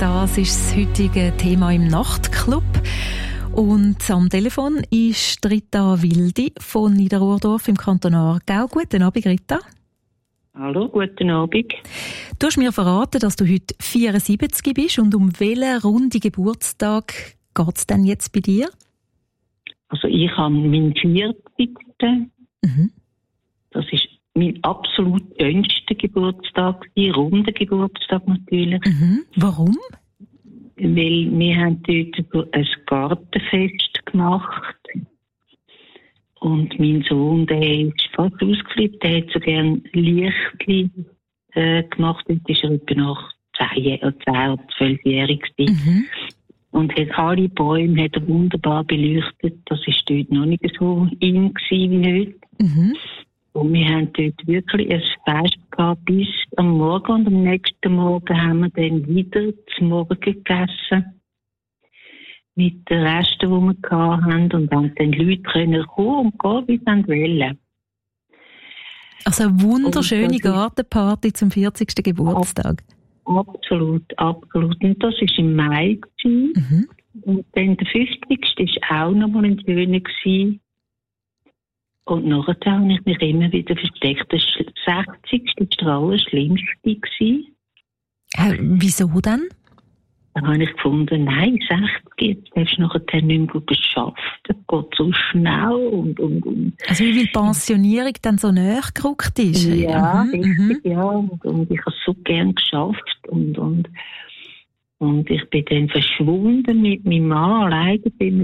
Das ist das heutige Thema im Nachtclub. Und am Telefon ist Rita Wildi von Niederurdorf im Kanton Aargau. Guten Abend, Rita. Hallo, guten Abend. Du hast mir verraten, dass du heute 74 bist. Und um welchen runden Geburtstag geht es denn jetzt bei dir? Also ich habe meinen 40. Mhm. Das ist mein absolut dünnster Geburtstag, runder Geburtstag natürlich. Mhm. Warum? Weil wir haben dort ein Gartenfest gemacht. Und mein Sohn, der ist fast ausgeflippt, der hat so gerne Lichtli gemacht. Dort ist er etwa nach 10 oder 12-jährig gewesen. Mhm. Und hat alle Bäume hat er wunderbar beleuchtet. Das war dort noch nicht so in wie heute. Mhm. Und wir haben dort wirklich ein Fest gehabt bis am Morgen. Und am nächsten Morgen haben wir dann wieder zum Morgen gegessen. Mit den Resten, die wir hatten. Und haben dann die Leute können kommen und gehen, wie sie wollen. Also eine wunderschöne Gartenparty zum 40. Geburtstag. Absolut, absolut. Und das war im Mai. Mhm. Und dann der 50. war auch noch mal ein schöner gewesen. Und nachher habe ich mich immer wieder versteckt. Der 60. war der allerschlimmste gewesen. Wieso denn? Dann habe ich gefunden, nein, 60, jetzt hast du nachher nicht mehr geschafft. Das geht so schnell und. Also wie viel Pensionierung dann so näher gerückt ist? Ja, richtig, ja. Und ich habe es so gern geschafft. Und ich bin dann verschwunden mit meinem Mann alleine.